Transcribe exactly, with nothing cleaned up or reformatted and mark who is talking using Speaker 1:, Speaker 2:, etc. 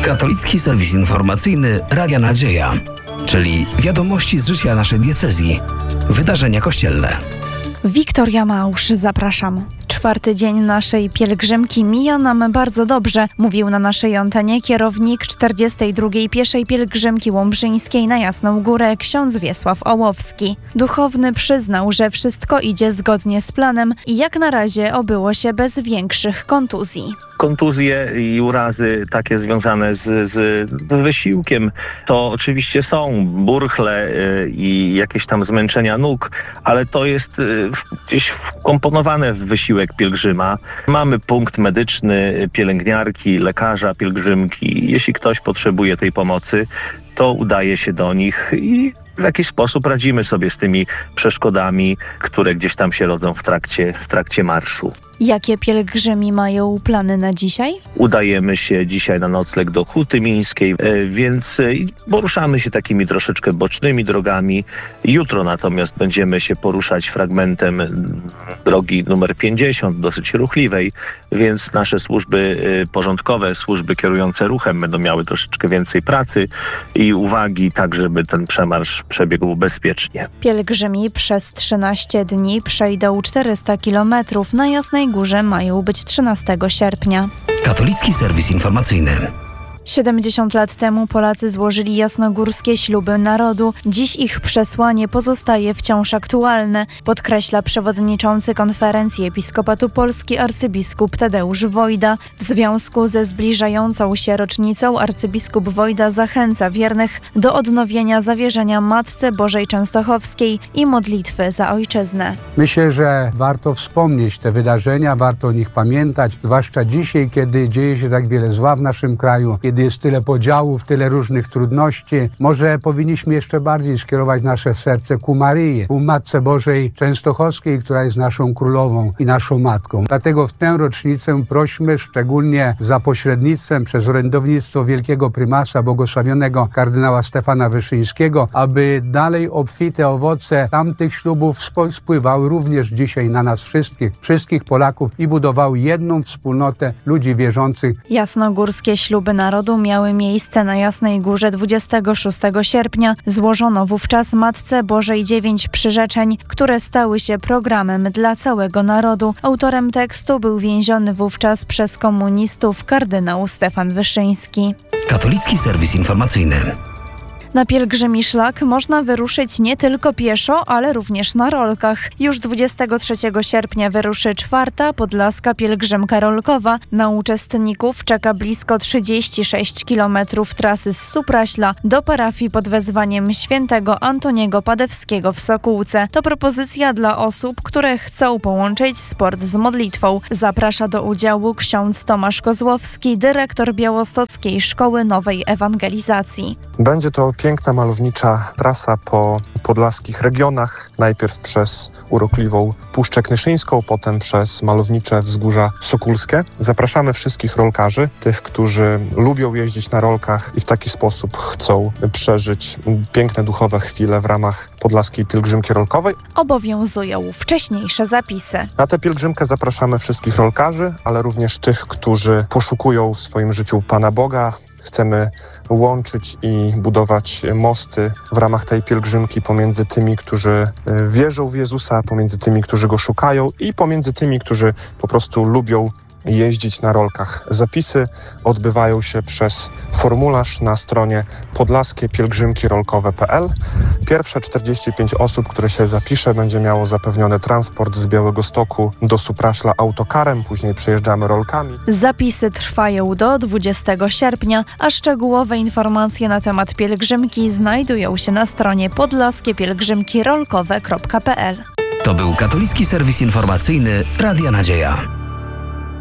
Speaker 1: Katolicki serwis informacyjny Radia Nadzieja, czyli wiadomości z życia naszej diecezji, wydarzenia kościelne.
Speaker 2: Wiktoria Małsz, zapraszam. Czwarty dzień naszej pielgrzymki mija nam bardzo dobrze, mówił na naszej antenie kierownik czterdziestej drugiej pieszej pielgrzymki łomżyńskiej na Jasną Górę, ksiądz Wiesław Ołowski. Duchowny przyznał, że wszystko idzie zgodnie z planem i jak na razie obyło się bez większych kontuzji.
Speaker 3: Kontuzje i urazy takie związane z, z wysiłkiem to oczywiście są burchle i jakieś tam zmęczenia nóg, ale to jest gdzieś wkomponowane w wysiłek pielgrzyma. Mamy punkt medyczny, pielęgniarki, lekarza, pielgrzymki. Jeśli ktoś potrzebuje tej pomocy, to udaje się do nich i w jakiś sposób radzimy sobie z tymi przeszkodami, które gdzieś tam się rodzą w trakcie, w trakcie marszu.
Speaker 2: Jakie pielgrzymi mają plany na dzisiaj?
Speaker 3: Udajemy się dzisiaj na nocleg do Huty Mińskiej, więc poruszamy się takimi troszeczkę bocznymi drogami. Jutro natomiast będziemy się poruszać fragmentem drogi numer pięćdziesiąt, dosyć ruchliwej, więc nasze służby porządkowe, służby kierujące ruchem będą miały troszeczkę więcej pracy i uwagi, tak żeby ten przemarsz przebiegł bezpiecznie.
Speaker 2: Pielgrzymi przez trzynaście dni przejdą czterysta kilometrów. Na Jasnej Górze mają być trzynastego sierpnia.
Speaker 1: Katolicki serwis informacyjny.
Speaker 2: siedemdziesiąt lat temu Polacy złożyli jasnogórskie śluby narodu. Dziś ich przesłanie pozostaje wciąż aktualne, podkreśla przewodniczący Konferencji Episkopatu Polski arcybiskup Tadeusz Wojda. W związku ze zbliżającą się rocznicą arcybiskup Wojda zachęca wiernych do odnowienia zawierzenia Matce Bożej Częstochowskiej i modlitwy za ojczyznę.
Speaker 4: Myślę, że warto wspomnieć te wydarzenia, warto o nich pamiętać, zwłaszcza dzisiaj, kiedy dzieje się tak wiele zła w naszym kraju, kiedy jest tyle podziałów, tyle różnych trudności. Może powinniśmy jeszcze bardziej skierować nasze serce ku Maryi, ku Matce Bożej Częstochowskiej, która jest naszą królową i naszą matką. Dlatego w tę rocznicę prośmy szczególnie za pośrednictwem przez orędownictwo wielkiego prymasa, błogosławionego kardynała Stefana Wyszyńskiego, aby dalej obfite owoce tamtych ślubów spływały również dzisiaj na nas wszystkich, wszystkich Polaków i budowały jedną wspólnotę ludzi wierzących.
Speaker 2: Jasnogórskie śluby narodu miały miejsce na Jasnej Górze dwudziestego szóstego sierpnia. Złożono wówczas Matce Bożej dziewięć przyrzeczeń, które stały się programem dla całego narodu. Autorem tekstu był więziony wówczas przez komunistów kardynał Stefan Wyszyński.
Speaker 1: Katolicki serwis informacyjny.
Speaker 2: Na pielgrzymi szlak można wyruszyć nie tylko pieszo, ale również na rolkach. Już dwudziestego trzeciego sierpnia wyruszy czwarta podlaska pielgrzymka rolkowa. Na uczestników czeka blisko trzydzieści sześć kilometrów trasy z Supraśla do parafii pod wezwaniem świętego Antoniego Padewskiego w Sokółce. To propozycja dla osób, które chcą połączyć sport z modlitwą. Zaprasza do udziału ksiądz Tomasz Kozłowski, dyrektor Białostockiej Szkoły Nowej Ewangelizacji.
Speaker 5: Będzie to piękna, malownicza trasa po podlaskich regionach. Najpierw przez urokliwą Puszczę Knyszyńską, potem przez malownicze wzgórza Sokólskie. Zapraszamy wszystkich rolkarzy, tych, którzy lubią jeździć na rolkach i w taki sposób chcą przeżyć piękne duchowe chwile w ramach podlaskiej pielgrzymki rolkowej.
Speaker 2: Obowiązują wcześniejsze zapisy.
Speaker 5: Na tę pielgrzymkę zapraszamy wszystkich rolkarzy, ale również tych, którzy poszukują w swoim życiu Pana Boga. Chcemy łączyć i budować mosty w ramach tej pielgrzymki pomiędzy tymi, którzy wierzą w Jezusa, pomiędzy tymi, którzy Go szukają i pomiędzy tymi, którzy po prostu lubią jeździć na rolkach. Zapisy odbywają się przez formularz na stronie podlaskie pielgrzymki rolkowe kropka p l. Pierwsze czterdzieści pięć osób, które się zapisze, będzie miało zapewniony transport z Białegostoku do Supraśla autokarem, później przejeżdżamy rolkami.
Speaker 2: Zapisy trwają do dwudziestego sierpnia, a szczegółowe informacje na temat pielgrzymki znajdują się na stronie podlaskie pielgrzymki rolkowe kropka p l.
Speaker 1: To był katolicki serwis informacyjny Radia Nadzieja.